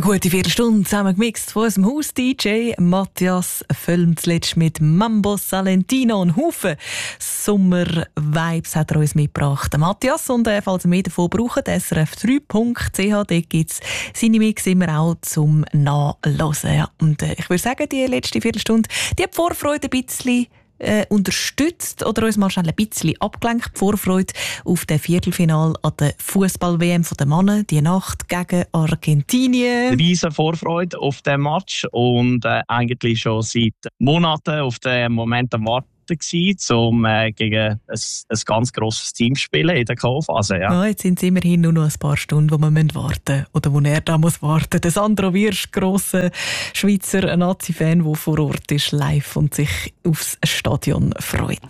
gute Viertelstunde zusammen gemixt von unserem Haus-DJ Matthias Völlm, zuletzt mit Mambo Salentino und Haufen Sommer-Vibes hat er uns mitgebracht. Matthias, und falls ihr mehr davon braucht, srf3.ch, dort gibt es seine Mix immer auch zum Nachhören. Ja. Und ich würde sagen, die letzte Viertelstunde, die hat die Vorfreude ein bisschen unterstützt oder uns mal schnell ein bisschen abgelenkt. Die Vorfreude auf das Viertelfinale an der Fußball-WM der Männer, die Nacht gegen Argentinien. Riesen Vorfreude auf den Match und eigentlich schon seit Monaten auf den Moment warten gewesen, um gegen ein ganz grosses Team zu spielen in der K.O.-Phase. Ja, jetzt sind es immerhin nur noch ein paar Stunden, wo wir warten müssen. Oder wo er da muss warten. Der Sandro Wirsch, grosser Schweizer Nazi-Fan, der vor Ort ist, live und sich aufs Stadion freut.